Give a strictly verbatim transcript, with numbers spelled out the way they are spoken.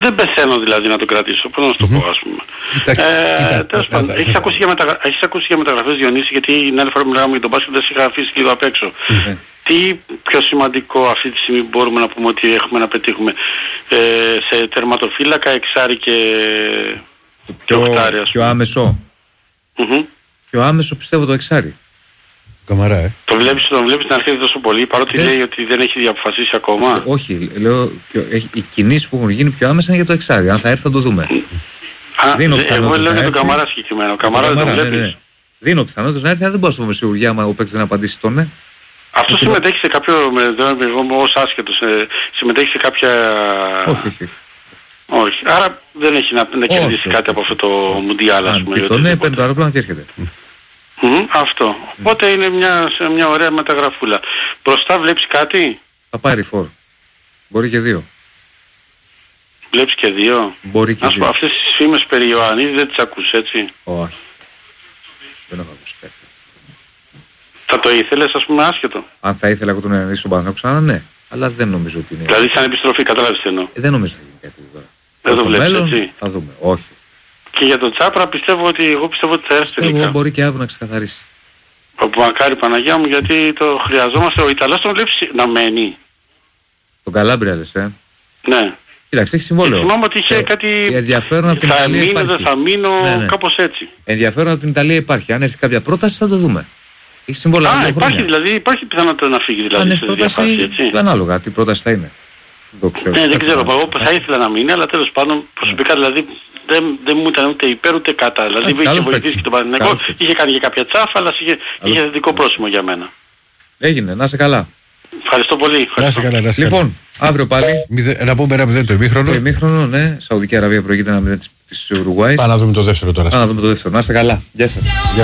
δεν πεθαίνω δηλαδή να το κρατήσω, πώς να σου το πω ας πούμε. Ε, τέλος πάντων, έχεις ακούσει για μεταγρα... έχεις ακούσει για μεταγραφές Διονύση, γιατί την άλλη φορά που μιλάγαμε για τον μπάσκετ δεν σε είχα αφήσει λίγο απ' έξω. Τι πιο σημαντικό αυτή τη στιγμή μπορούμε να πούμε ότι έχουμε να πετύχουμε ε, σε τερματοφύλακα, εξάρι και, και οχτάρι, ας πούμε. Πιο άμεσο. Mm-hmm. Πιο άμεσο πιστεύω το εξάρι. Καμαρά, ε. Το βλέπεις, τον βλέπεις να έρχεται τόσο πολύ, παρότι δεν... λέει ότι δεν έχει διαποφασίσει ακόμα. Όχι, λέω, οι κινήσεις που έχουν γίνει πιο άμεσα είναι για το εξάρι. Αν θα έρθει θα το δούμε. Α, δίνω εγώ λέω για τον Καμαρά συγκεκριμένο. Ο Καμαρά δεν τον βλέπεις. Ναι, ναι. Δίνω πιθανότητες να έρθει, αλλά δεν μπορώ να το σιγουριά άμα ο παίκτης δεν απαντήσει τον ναι. Αυτό συμμετέχει σε κάποιο, εγώ ως άσχετος, συμμετέχει σε κάποια... Όχι, όχι, όχι. Όχι. Άρα δεν έχει να, να κερδίσει όχι, κάτι όχι. από αυτό το Μουντιάλ, ας πούμε. Και το ναι, παίρνει το αεροπλάνο και έρχεται. Mm, αυτό. Mm. Οπότε είναι μια, μια ωραία μεταγραφούλα. Μπροστά βλέπεις κάτι? Θα πάρει φόρ. Μπορεί και δύο. Βλέπεις και δύο. Μπορεί και Ας δύο. Πω, αυτές τις φήμες περί Ιωαννίδη δεν τις ακούς, έτσι? Όχι. Δεν έχω ακούσει κάτι. Θα το ήθελες, ας πούμε, άσχετο? Αν θα ήθελα εγώ τον Ιωαννίδη στον Παναθηναϊκό ξανά, ναι. Αλλά δεν νομίζω ότι είναι. Δηλαδή σαν επιστροφή, κατάλαβες τι εννοώ. Ε, δεν νομίζω ότι θα γίνει κάτι τώρα. Δεν το βλέπεις, μέλλον, έτσι? Θα δούμε. Όχι. Και για τον Τσάπρα πιστεύω ότι, εγώ πιστεύω ότι θα έρθει τελικά. Εγώ μπορεί και αύριο να ξεκαθαρίσει. Όπου μακάρι Παναγιά μου, γιατί το χρειαζόμαστε. Ο Ιταλός τον βλέπεις να μένει. Τον Καλάμπρια λες, ε. Ναι. Κοίταξε, έχει συμβόλαιο. Και θυμάμαι ότι είχε ε, κάτι... ενδιαφέρον από την Ιταλία μείνω, υπάρχει. Δεν θα μείνω, ναι, ναι. Κάπως έτσι. Ενδιαφέρον από την Ιταλία υπάρχει. Αν έρθει κάποια πρόταση θα το δούμε. Έχει συμβόλαιο. Α, υπάρχει δηλαδή, υπάρχει πιθανότητα να φύγει δηλαδή. Αν έρθει πρόταση, έτσι. Ανάλογα, τι πρόταση θα είναι. Δεν ξέρω. Ναι, δεν ξέρω. Εγώ θα ήθελα να μείνει, αλλά τέλος πάντων προσωπικά δηλαδή δεν, δεν μου ήταν ούτε υπέρ ούτε κατά. Δηλαδή είχε βοηθήσει και τον Παναθηναϊκό, είχε κάνει και κάποια τσάφα, αλλά είχε, είχε θετικό πρόσημο για μένα. Έγινε, να είσαι καλά. Ευχαριστώ πολύ. Ευχαριστώ. Να είσαι καλά, να είσαι λοιπόν, καλά. αύριο πάλι. Να πούμε ένα μηδέν το ημίχρονο. Το ημίχρονο, ναι. Σαουδική Αραβία προηγείται ένα μηδέν της Ουρουγουάης. Πάμε να δούμε το δεύτερο τώρα. Πάμε να δούμε το δεύτερο. Να είστε καλά. Γεια σας.